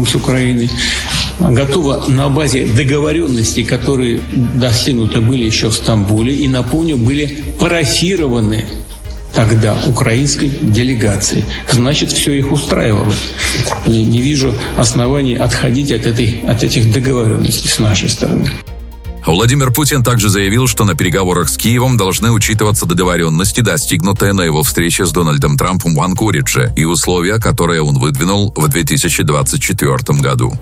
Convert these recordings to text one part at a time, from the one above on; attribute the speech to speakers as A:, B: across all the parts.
A: знаком с Украиной, готова на базе договоренностей, которые достигнуты были еще в Стамбуле, и, напомню, были парафированы тогда украинской делегацией. Значит, все их устраивало. И не вижу оснований отходить от этих договоренностей с нашей стороны.
B: Владимир Путин также заявил, что на переговорах с Киевом должны учитываться договоренности, достигнутые на его встрече с Дональдом Трампом в Анкоридже, и условия, которые он выдвинул в 2024 году.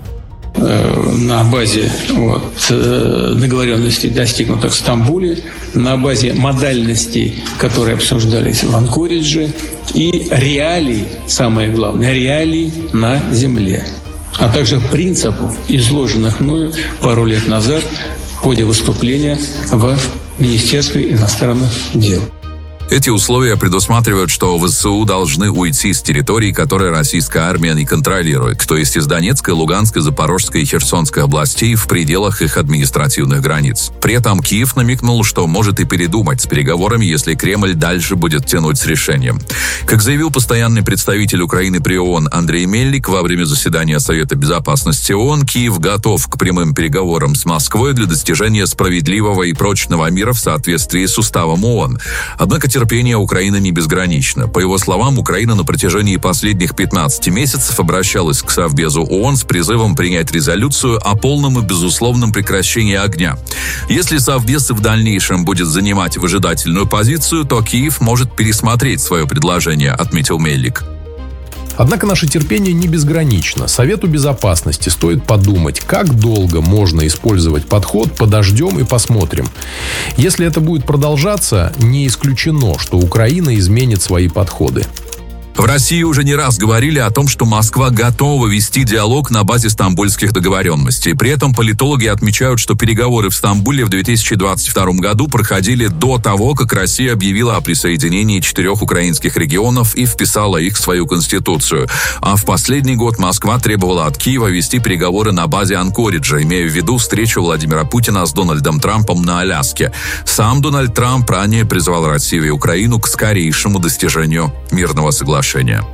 A: На базе договоренностей, достигнутых в Стамбуле, на базе модальностей, которые обсуждались в Анкоридже, и реалий, самое главное, реалий на земле, а также принципов, изложенных мною пару лет назад в ходе выступления в Министерстве иностранных дел.
B: Эти условия предусматривают, что ВСУ должны уйти с территорий, которые российская армия не контролирует, то есть из Донецкой, Луганской, Запорожской и Херсонской областей в пределах их административных границ. При этом Киев намекнул, что может и передумать с переговорами, если Кремль дальше будет тянуть с решением. Как заявил постоянный представитель Украины при ООН Андрей Мельник во время заседания Совета Безопасности ООН, Киев готов к прямым переговорам с Москвой для достижения справедливого и прочного мира в соответствии с уставом ООН. Однако терпение Украины не безгранично. По его словам, Украина на протяжении последних 15 месяцев обращалась к Совбезу ООН с призывом принять резолюцию о полном и безусловном прекращении огня. Если Совбез и в дальнейшем будет занимать выжидательную позицию, то Киев может пересмотреть свое предложение, отметил Мельник.
C: Однако наше терпение не безгранично. Совету Безопасности стоит подумать, как долго можно использовать подход «подождем и посмотрим». Если это будет продолжаться, не исключено, что Украина изменит свои подходы.
B: В России уже не раз говорили о том, что Москва готова вести диалог на базе стамбульских договоренностей. При этом политологи отмечают, что переговоры в Стамбуле в 2022 году проходили до того, как Россия объявила о присоединении 4 украинских регионов и вписала их в свою конституцию. А в последний год Москва требовала от Киева вести переговоры на базе Анкориджа, имея в виду встречу Владимира Путина с Дональдом Трампом на Аляске. Сам Дональд Трамп ранее призвал Россию и Украину к скорейшему достижению мирного соглашения.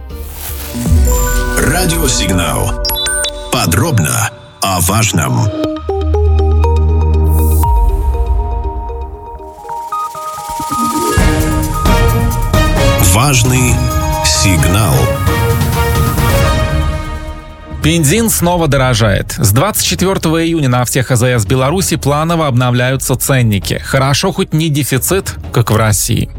D: Радиосигнал. Подробно о важном. Важный сигнал.
E: Бензин снова дорожает. С 24 июня на всех АЗС Беларуси планово обновляются ценники. Хорошо хоть не дефицит, как в России.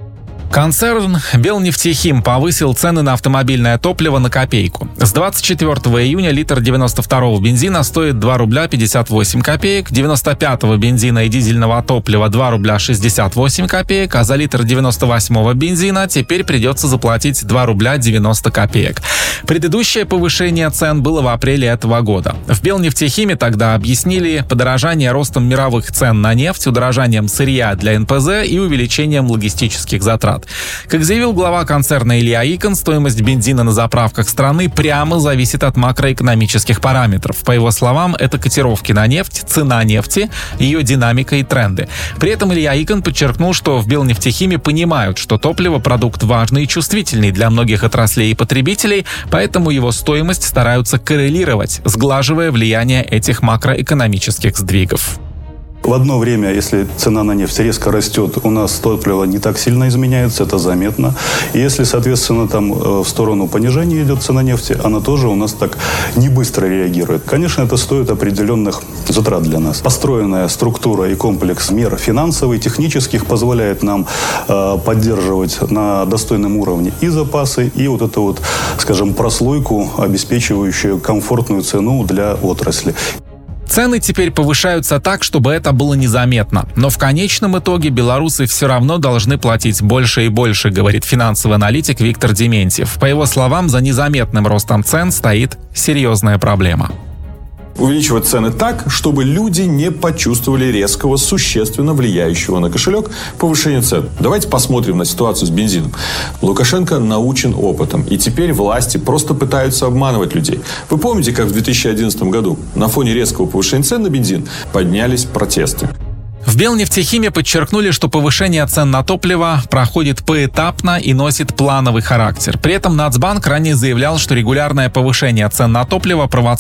E: Концерн «Белнефтехим» повысил цены на автомобильное топливо на копейку. С 24 июня литр 92-го бензина стоит 2 рубля 58 копеек, 95-го бензина и дизельного топлива 2 рубля 68 копеек, а за литр 98-го бензина теперь придется заплатить 2 рубля 90 копеек. Предыдущее повышение цен было в апреле этого года. В «Белнефтехиме» тогда объяснили подорожание ростом мировых цен на нефть, удорожанием сырья для НПЗ и увеличением логистических затрат. Как заявил глава концерна Илья Икон, стоимость бензина на заправках страны прямо зависит от макроэкономических параметров. По его словам, это котировки на нефть, цена нефти, ее динамика и тренды. При этом Илья Икон подчеркнул, что в «Белнефтехиме» понимают, что топливо – продукт важный и чувствительный для многих отраслей и потребителей, поэтому его стоимость стараются коррелировать, сглаживая влияние этих макроэкономических сдвигов.
F: В одно время, если цена на нефть резко растет, у нас топливо не так сильно изменяется, это заметно. И если, соответственно, там в сторону понижения идет цена нефти, она тоже у нас так не быстро реагирует. Конечно, это стоит определенных затрат для нас. Построенная структура и комплекс мер финансовых, технических позволяет нам поддерживать на достойном уровне и запасы, и вот эту вот, скажем, прослойку, обеспечивающую комфортную цену для отрасли.
E: Цены теперь повышаются так, чтобы это было незаметно. Но в конечном итоге белорусы все равно должны платить больше и больше, говорит финансовый аналитик Виктор Дементьев. По его словам, за незаметным ростом цен стоит серьезная проблема.
G: Увеличивать цены так, чтобы люди не почувствовали резкого, существенно влияющего на кошелек повышения цен. Давайте посмотрим на ситуацию с бензином. Лукашенко научен опытом, и теперь власти просто пытаются обманывать людей. Вы помните, как в 2011 году на фоне резкого повышения цен на бензин поднялись протесты?
E: В «Белнефтехиме» подчеркнули, что повышение цен на топливо проходит поэтапно и носит плановый характер. При этом Нацбанк ранее заявлял, что регулярное повышение цен на топливо провоцирует